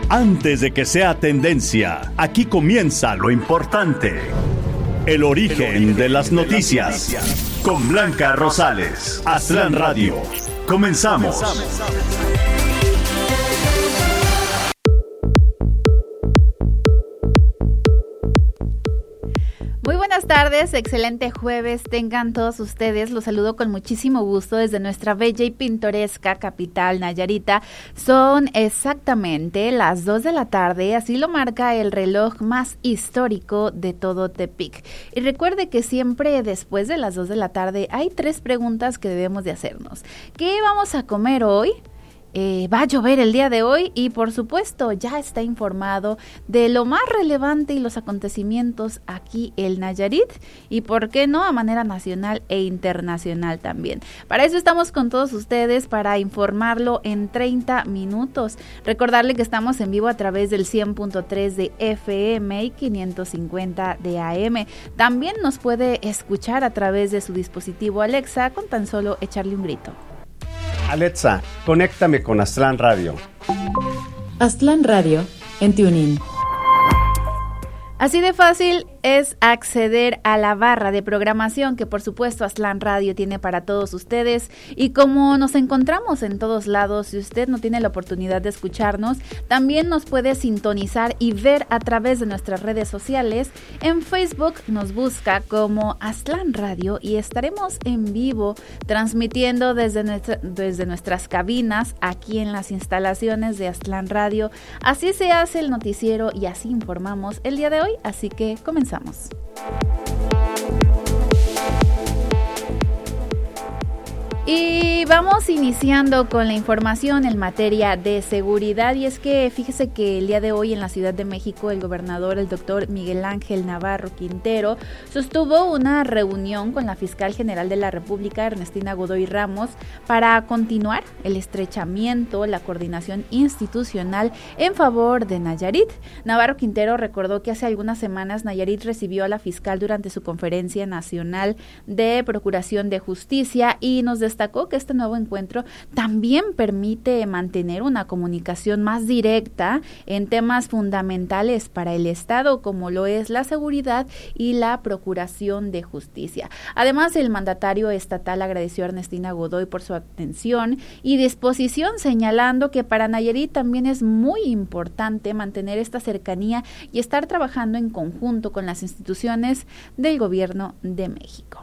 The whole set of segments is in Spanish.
Antes de que sea tendencia, aquí comienza lo importante. El origen de las noticias. Con Blanca Rosales. Aztlán Radio. Comenzamos. Muy buenas tardes, excelente jueves tengan todos ustedes. Los saludo con muchísimo gusto desde nuestra bella y pintoresca capital Nayarita. Son exactamente las 2 de la tarde, así lo marca el reloj más histórico de todo Tepic. Y recuerde que siempre después de las 2 de la tarde hay 3 preguntas que debemos de hacernos. ¿Qué vamos a comer hoy? Va a llover el día de hoy y por supuesto ya está informado de lo más relevante y los acontecimientos aquí en Nayarit y por qué no a manera nacional e internacional también. Para eso estamos con todos ustedes para informarlo en 30 minutos. Recordarle que estamos en vivo a través del 100.3 de FM y 550 de AM. También nos puede escuchar a través de su dispositivo Alexa con tan solo echarle un grito. Alexa, conéctame con Aztlán Radio. Aztlán Radio en TuneIn. Así de fácil es acceder a la barra de programación que por supuesto Aztlán Radio tiene para todos ustedes, y como nos encontramos en todos lados, si usted no tiene la oportunidad de escucharnos, también nos puede sintonizar y ver a través de nuestras redes sociales. En Facebook nos busca como Aztlán Radio y estaremos en vivo transmitiendo desde nuestras cabinas aquí en las instalaciones de Aztlán Radio. Así se hace el noticiero y así informamos el día de hoy, así que comenzamos. Y vamos iniciando con la información en materia de seguridad, y es que fíjese que el día de hoy en la Ciudad de México el gobernador, el doctor Miguel Ángel Navarro Quintero, sostuvo una reunión con la fiscal general de la República, Ernestina Godoy Ramos, para continuar el estrechamiento, la coordinación institucional en favor de Nayarit. Navarro Quintero recordó que hace algunas semanas Nayarit recibió a la fiscal durante su conferencia nacional de Procuración de Justicia y nos destacó que este nuevo encuentro también permite mantener una comunicación más directa en temas fundamentales para el Estado, como lo es la seguridad y la procuración de justicia. Además, el mandatario estatal agradeció a Ernestina Godoy por su atención y disposición, señalando que para Nayarit también es muy importante mantener esta cercanía y estar trabajando en conjunto con las instituciones del Gobierno de México.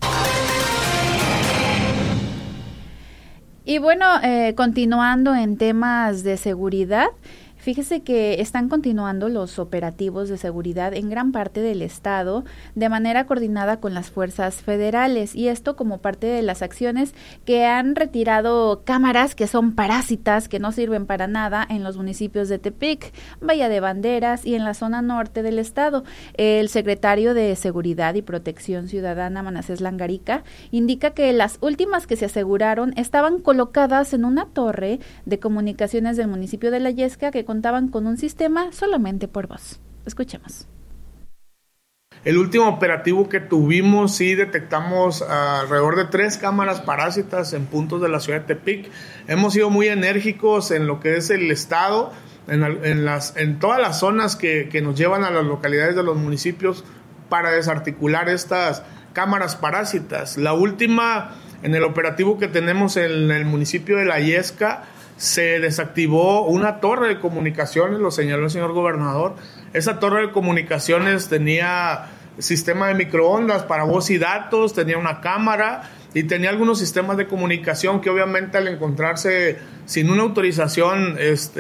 Y bueno, continuando en temas de seguridad, fíjese que están continuando los operativos de seguridad en gran parte del estado de manera coordinada con las fuerzas federales, y esto como parte de las acciones que han retirado cámaras que son parásitas, que no sirven para nada en los municipios de Tepic, Bahía de Banderas y en la zona norte del estado. El secretario de Seguridad y Protección Ciudadana, Manasés Langarica, indica que las últimas que se aseguraron estaban colocadas en una torre de comunicaciones del municipio de La Yesca que contaban con un sistema solamente por voz. Escuchemos. El último operativo que tuvimos, sí detectamos alrededor de 3 cámaras parásitas en puntos de la ciudad de Tepic. Hemos sido muy enérgicos en lo que es el estado, en todas las zonas que nos llevan a las localidades de los municipios para desarticular estas cámaras parásitas. La última, en el operativo que tenemos en el municipio de La Yesca, se desactivó una torre de comunicaciones, lo señaló el señor gobernador. Esa torre de comunicaciones tenía sistema de microondas para voz y datos, tenía una cámara y tenía algunos sistemas de comunicación que obviamente al encontrarse sin una autorización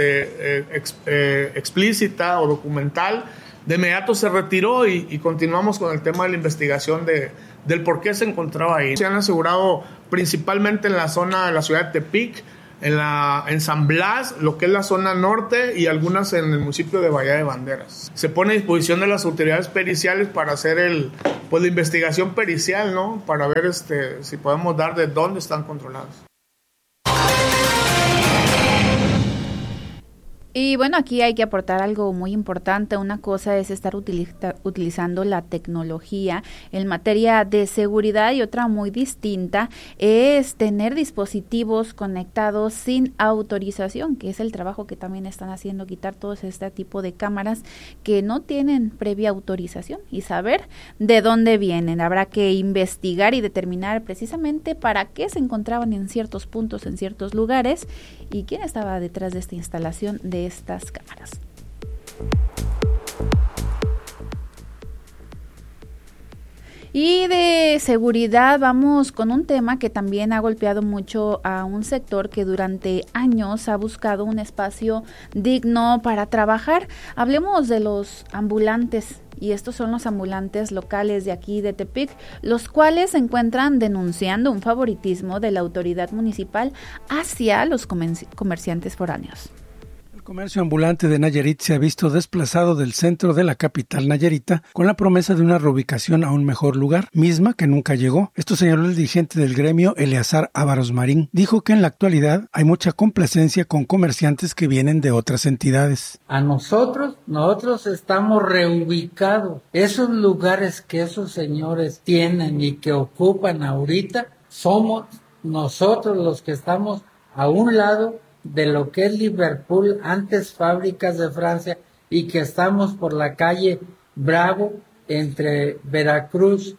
explícita o documental, de inmediato se retiró y continuamos con el tema de la investigación del por qué se encontraba ahí. Se han asegurado principalmente en la zona de la ciudad de Tepic, en San Blas, lo que es la zona norte, y algunas en el municipio de Bahía de Banderas. Se pone a disposición de las autoridades periciales para hacer la investigación pericial, ¿no? Para ver si podemos dar de dónde están controlados. Y bueno, aquí hay que aportar algo muy importante. Una cosa es estar utilizando la tecnología en materia de seguridad y otra muy distinta es tener dispositivos conectados sin autorización, que es el trabajo que también están haciendo, quitar todos este tipo de cámaras que no tienen previa autorización y saber de dónde vienen. Habrá que investigar y determinar precisamente para qué se encontraban en ciertos puntos, en ciertos lugares y quién estaba detrás de esta instalación de estas cámaras. Y de seguridad vamos con un tema que también ha golpeado mucho a un sector que durante años ha buscado un espacio digno para trabajar. Hablemos de los ambulantes. Y estos son los ambulantes locales de aquí de Tepic, los cuales se encuentran denunciando un favoritismo de la autoridad municipal hacia los comerciantes foráneos. El comercio ambulante de Nayarit se ha visto desplazado del centro de la capital nayarita con la promesa de una reubicación a un mejor lugar, misma que nunca llegó. Esto señaló el dirigente del gremio, Eleazar Ávaros Marín. Dijo que en la actualidad hay mucha complacencia con comerciantes que vienen de otras entidades. A nosotros estamos reubicados. Esos lugares que esos señores tienen y que ocupan ahorita, somos nosotros los que estamos a un lado de lo que es Liverpool, antes Fábricas de Francia, y que estamos por la calle Bravo entre Veracruz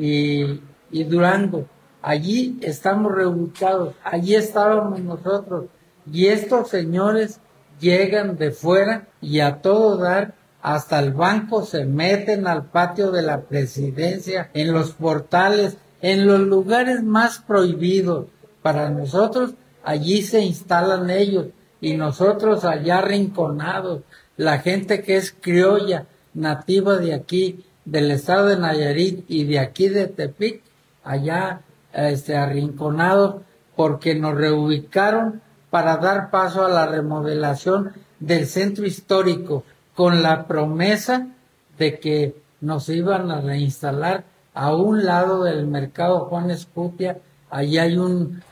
y Durango. Allí estamos reubicados, allí estábamos nosotros, y estos señores llegan de fuera y a todo dar hasta el banco, se meten al patio de la presidencia, en los portales, en los lugares más prohibidos para nosotros. Allí se instalan ellos y nosotros allá arrinconados, la gente que es criolla, nativa de aquí, del estado de Nayarit y de aquí de Tepic, allá arrinconados porque nos reubicaron para dar paso a la remodelación del centro histórico con la promesa de que nos iban a reinstalar a un lado del mercado Juan Escutia. Allí hay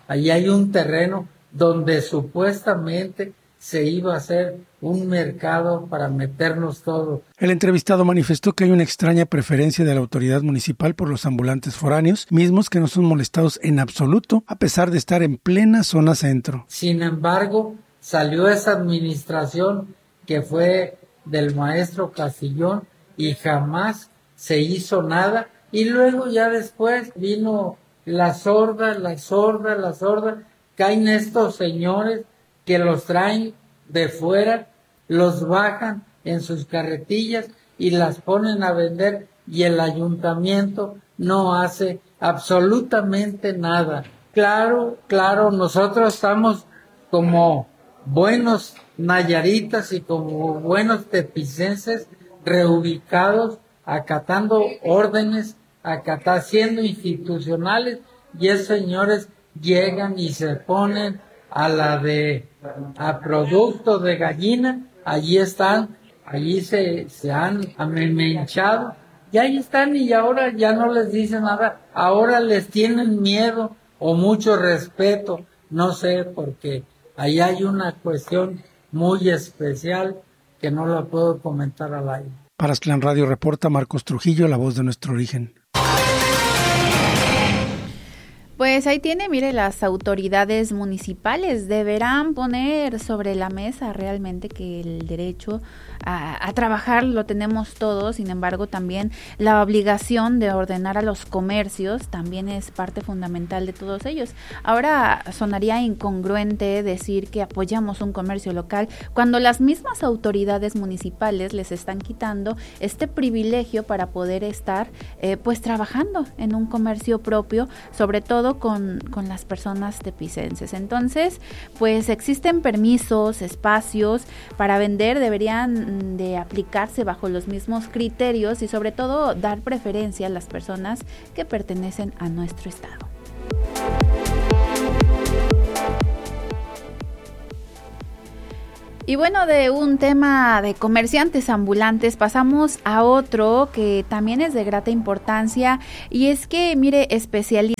un terreno donde supuestamente se iba a hacer un mercado para meternos todos. El entrevistado manifestó que hay una extraña preferencia de la autoridad municipal por los ambulantes foráneos, mismos que no son molestados en absoluto, a pesar de estar en plena zona centro. Sin embargo, salió esa administración que fue del maestro Castillón y jamás se hizo nada. Y luego ya después vino la sorda, caen estos señores que los traen de fuera, los bajan en sus carretillas y las ponen a vender y el ayuntamiento no hace absolutamente nada. Claro, nosotros estamos como buenos nayaritas y como buenos tepicenses reubicados, acatando órdenes, siendo institucionales, y esos señores llegan y se ponen a producto de gallina, allí están, allí se han amemenchado, y ahí están, y ahora ya no les dicen nada, ahora les tienen miedo o mucho respeto, no sé, porque ahí hay una cuestión muy especial que no la puedo comentar al aire. Para Aztlán Radio reporta Marcos Trujillo, la voz de nuestro origen. Pues ahí tiene, mire, las autoridades municipales deberán poner sobre la mesa realmente que el derecho a trabajar lo tenemos todos, sin embargo también la obligación de ordenar a los comercios también es parte fundamental de todos ellos. Ahora sonaría incongruente decir que apoyamos un comercio local cuando las mismas autoridades municipales les están quitando este privilegio para poder estar pues trabajando en un comercio propio, sobre todo con las personas tepicenses. Entonces, pues existen permisos, espacios para vender, deberían de aplicarse bajo los mismos criterios y sobre todo dar preferencia a las personas que pertenecen a nuestro estado. Y bueno, de un tema de comerciantes ambulantes pasamos a otro que también es de grata importancia, y es que, mire, especialistas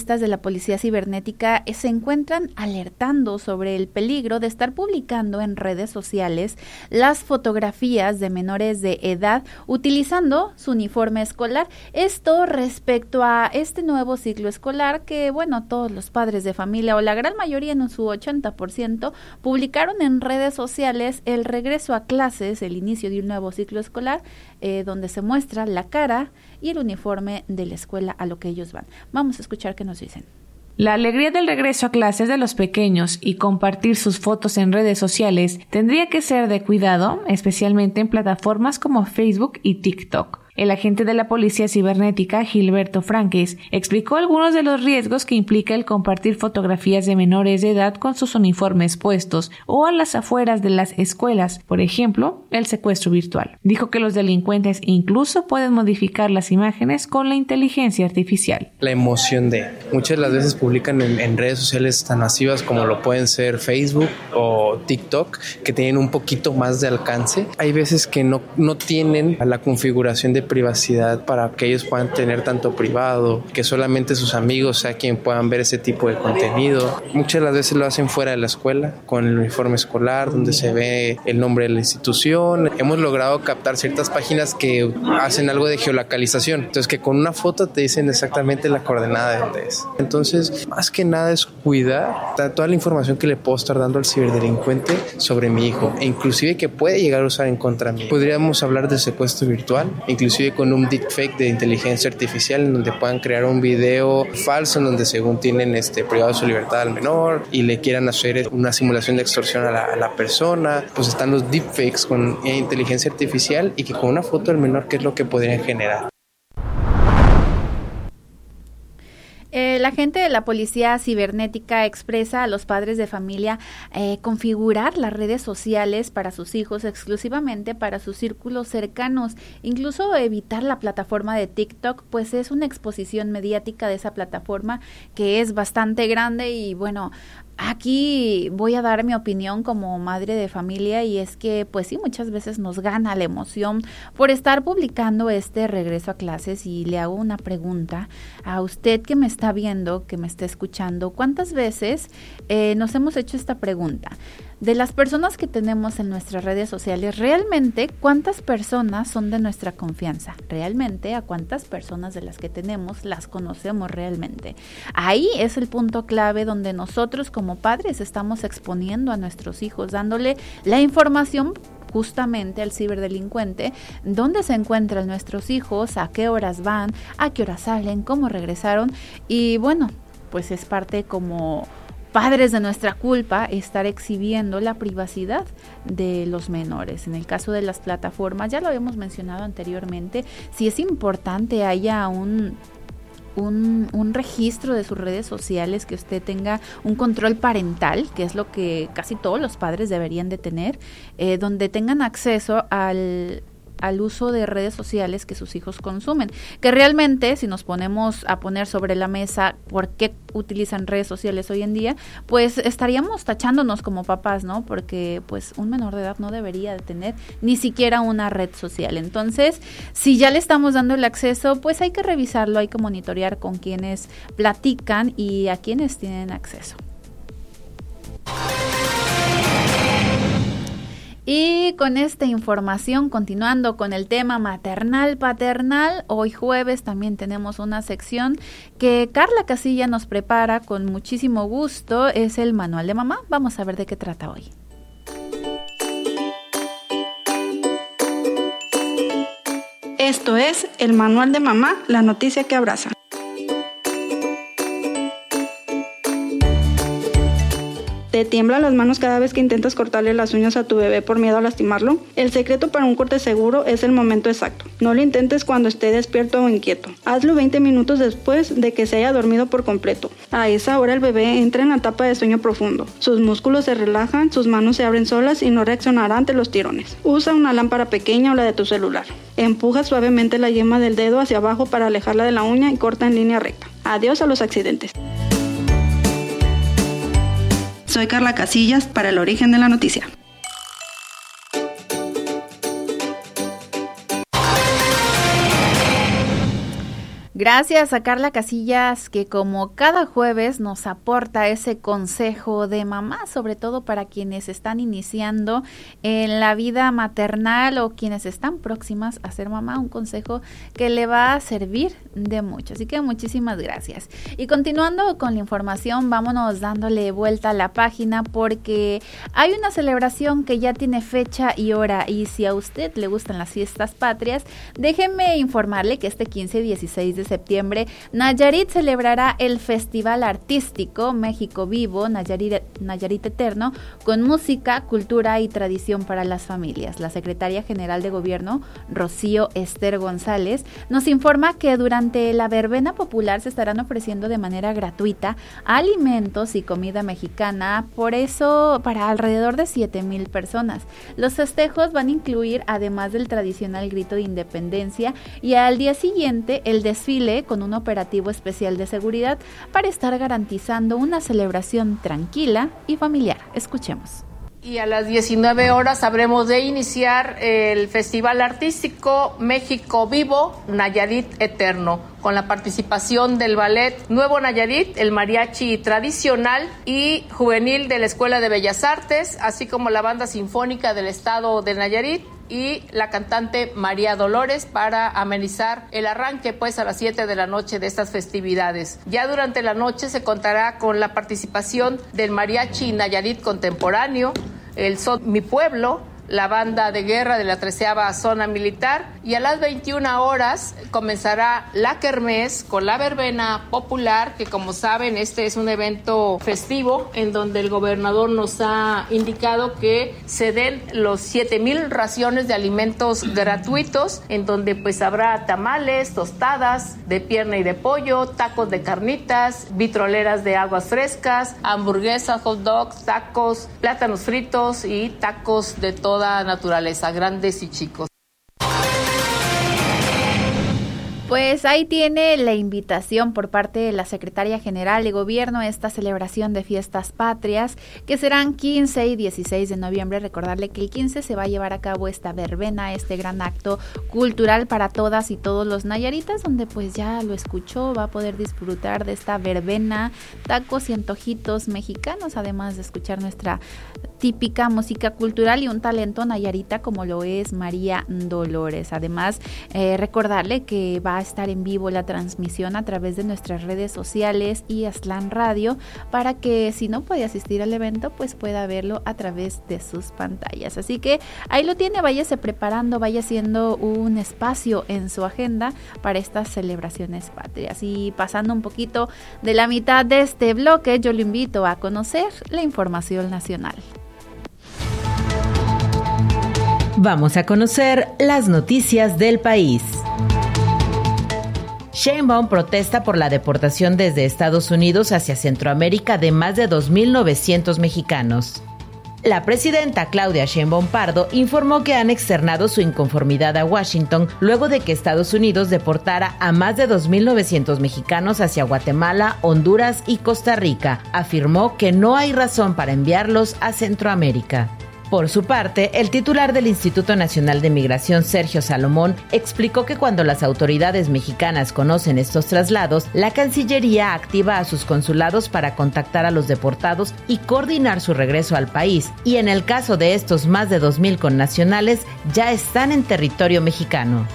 especialistas de la Policía Cibernética se encuentran alertando sobre el peligro de estar publicando en redes sociales las fotografías de menores de edad utilizando su uniforme escolar. Esto respecto a este nuevo ciclo escolar que, bueno, todos los padres de familia o la gran mayoría, en su 80%, publicaron en redes sociales el regreso a clases, el inicio de un nuevo ciclo escolar, donde se muestra la cara y el uniforme de la escuela a lo que ellos van. Vamos a escuchar qué nos dicen. La alegría del regreso a clases de los pequeños y compartir sus fotos en redes sociales tendría que ser de cuidado, especialmente en plataformas como Facebook y TikTok. El agente de la Policía Cibernética, Gilberto Franques, explicó algunos de los riesgos que implica el compartir fotografías de menores de edad con sus uniformes puestos o a las afueras de las escuelas, por ejemplo, el secuestro virtual. Dijo que los delincuentes incluso pueden modificar las imágenes con la inteligencia artificial. La emoción de muchas de las veces publican en redes sociales tan masivas como lo pueden ser Facebook o TikTok, que tienen un poquito más de alcance. Hay veces que no tienen la configuración de privacidad para que ellos puedan tener tanto privado, que solamente sus amigos sea quien puedan ver ese tipo de contenido. Muchas de las veces lo hacen fuera de la escuela, con el uniforme escolar, donde se ve el nombre de la institución. Hemos logrado captar ciertas páginas que hacen algo de geolocalización, entonces que con una foto te dicen exactamente la coordenada de dónde es. Entonces, más que nada es cuidar toda la información que le puedo estar dando al ciberdelincuente sobre mi hijo, e inclusive que puede llegar a usar en contra mí. Podríamos hablar de secuestro virtual, inclusive con un deepfake de inteligencia artificial en donde puedan crear un video falso en donde según tienen privado su libertad al menor y le quieran hacer una simulación de extorsión a la persona. Pues están los deepfakes con inteligencia artificial y que con una foto del menor, ¿qué es lo que podrían generar? La gente de la Policía Cibernética expresa a los padres de familia configurar las redes sociales para sus hijos exclusivamente para sus círculos cercanos, incluso evitar la plataforma de TikTok, pues es una exposición mediática de esa plataforma que es bastante grande. Y bueno, aquí voy a dar mi opinión como madre de familia, y es que pues sí, muchas veces nos gana la emoción por estar publicando este regreso a clases. Y le hago una pregunta a usted que me está viendo, que me está escuchando: ¿cuántas veces nos hemos hecho esta pregunta? De las personas que tenemos en nuestras redes sociales, ¿realmente cuántas personas son de nuestra confianza? ¿Realmente a cuántas personas de las que tenemos las conocemos realmente? Ahí es el punto clave donde nosotros como padres estamos exponiendo a nuestros hijos, dándole la información justamente al ciberdelincuente, dónde se encuentran nuestros hijos, a qué horas van, a qué horas salen, cómo regresaron. Y bueno, pues es parte como padres de nuestra culpa estar exhibiendo la privacidad de los menores. En el caso de las plataformas, ya lo habíamos mencionado anteriormente, sí es importante haya un registro de sus redes sociales, que usted tenga un control parental, que es lo que casi todos los padres deberían de tener, donde tengan acceso al uso de redes sociales que sus hijos consumen, que realmente, si nos ponemos a poner sobre la mesa por qué utilizan redes sociales hoy en día, pues estaríamos tachándonos como papás, ¿no? Porque pues un menor de edad no debería de tener ni siquiera una red social. Entonces, si ya le estamos dando el acceso, pues hay que revisarlo, hay que monitorear con quienes platican y a quienes tienen acceso. Y con esta información, continuando con el tema maternal-paternal, hoy jueves también tenemos una sección que Carla Casilla nos prepara con muchísimo gusto, es el Manual de Mamá. Vamos a ver de qué trata hoy. Esto es el Manual de Mamá, la noticia que abraza. ¿Te tiemblan las manos cada vez que intentas cortarle las uñas a tu bebé por miedo a lastimarlo? El secreto para un corte seguro es el momento exacto. No lo intentes cuando esté despierto o inquieto. Hazlo 20 minutos después de que se haya dormido por completo. A esa hora el bebé entra en la etapa de sueño profundo. Sus músculos se relajan, sus manos se abren solas y no reaccionará ante los tirones. Usa una lámpara pequeña o la de tu celular. Empuja suavemente la yema del dedo hacia abajo para alejarla de la uña y corta en línea recta. Adiós a los accidentes. Soy Carla Casillas para El Origen de la Noticia. Gracias a Carla Casillas, que como cada jueves nos aporta ese consejo de mamá, sobre todo para quienes están iniciando en la vida maternal o quienes están próximas a ser mamá, un consejo que le va a servir de mucho. Así que muchísimas gracias. Y continuando con la información, vámonos dándole vuelta a la página porque hay una celebración que ya tiene fecha y hora, y si a usted le gustan las fiestas patrias, déjeme informarle que este 15 y 16 de septiembre, Nayarit celebrará el Festival Artístico México Vivo, Nayarit Eterno, con música, cultura y tradición para las familias. La secretaria general de Gobierno, Rocío Ester González, nos informa que durante la verbena popular se estarán ofreciendo de manera gratuita alimentos y comida mexicana, por eso para alrededor de 7,000 personas. Los festejos van a incluir, además del tradicional grito de independencia, y al día siguiente el desfile con un operativo especial de seguridad para estar garantizando una celebración tranquila y familiar. Escuchemos. Y a las 19 horas habremos de iniciar el Festival Artístico México Vivo, Nayarit Eterno, con la participación del Ballet Nuevo Nayarit, el mariachi tradicional y juvenil de la Escuela de Bellas Artes, así como la Banda Sinfónica del Estado de Nayarit y la cantante María Dolores, para amenizar el arranque a las 7 de la noche de estas festividades. Ya durante la noche se contará con la participación del Mariachi Nayarit Contemporáneo, el Son Mi Pueblo, la banda de guerra de la 13ª Zona Militar, y a las 21 horas comenzará la kermés con la verbena popular, que como saben este es un evento festivo en donde el gobernador nos ha indicado que se den los 7,000 raciones de alimentos gratuitos, en donde habrá tamales, tostadas de pierna y de pollo, tacos de carnitas, vitroleras de aguas frescas, hamburguesas, hot dogs, tacos, plátanos fritos y tacos de toda naturaleza, grandes y chicos. Pues ahí tiene la invitación por parte de la Secretaría General de Gobierno a esta celebración de fiestas patrias que serán 15 y 16 de noviembre. Recordarle que el 15 se va a llevar a cabo esta verbena, este gran acto cultural para todas y todos los nayaritas, donde pues ya lo escuchó, va a poder disfrutar de esta verbena, tacos y antojitos mexicanos, además de escuchar nuestra típica música cultural y un talento nayarita como lo es María Dolores. Además, recordarle que va a estar en vivo la transmisión a través de nuestras redes sociales y Aztlán Radio, para que si no puede asistir al evento, pues pueda verlo a través de sus pantallas. Así que ahí lo tiene, váyase preparando, vaya haciendo un espacio en su agenda para estas celebraciones patrias. Y pasando un poquito de la mitad de este bloque, yo lo invito a conocer la información nacional. Vamos a conocer las noticias del país. Sheinbaum protesta por la deportación desde Estados Unidos hacia Centroamérica de más de 2,900 mexicanos. La presidenta Claudia Sheinbaum Pardo informó que han externado su inconformidad a Washington luego de que Estados Unidos deportara a más de 2,900 mexicanos hacia Guatemala, Honduras y Costa Rica. Afirmó que no hay razón para enviarlos a Centroamérica. Por su parte, el titular del Instituto Nacional de Migración, Sergio Salomón, explicó que cuando las autoridades mexicanas conocen estos traslados, la Cancillería activa a sus consulados para contactar a los deportados y coordinar su regreso al país. Y en el caso de estos más de 2,000 connacionales, ya están en territorio mexicano.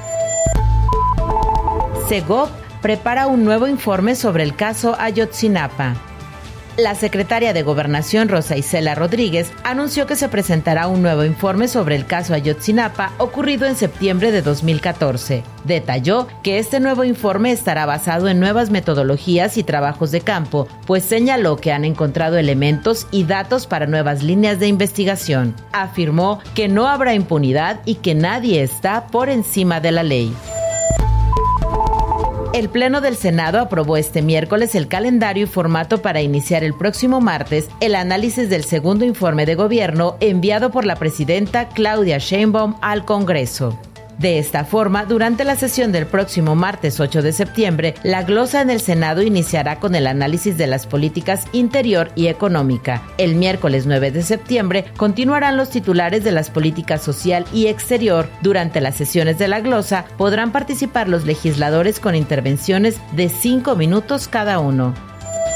Segov prepara un nuevo informe sobre el caso Ayotzinapa. La secretaria de Gobernación, Rosa Isela Rodríguez, anunció que se presentará un nuevo informe sobre el caso Ayotzinapa ocurrido en septiembre de 2014. Detalló que este nuevo informe estará basado en nuevas metodologías y trabajos de campo, pues señaló que han encontrado elementos y datos para nuevas líneas de investigación. Afirmó que no habrá impunidad y que nadie está por encima de la ley. El Pleno del Senado aprobó este miércoles el calendario y formato para iniciar el próximo martes el análisis del segundo informe de gobierno enviado por la presidenta Claudia Sheinbaum al Congreso. De esta forma, durante la sesión del próximo martes 8 de septiembre, la glosa en el Senado iniciará con el análisis de las políticas interior y económica. El miércoles 9 de septiembre continuarán los titulares de las políticas social y exterior. Durante las sesiones de la glosa podrán participar los legisladores con intervenciones de 5 minutos cada uno.